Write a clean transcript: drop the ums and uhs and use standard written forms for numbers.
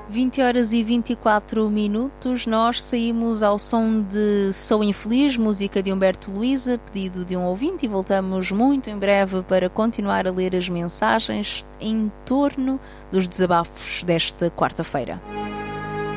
20 horas e 24 minutos, nós saímos ao som de Sou Infeliz, música de Humberto Luís, a pedido de um ouvinte, e voltamos muito em breve para continuar a ler as mensagens em torno dos desabafos desta quarta-feira.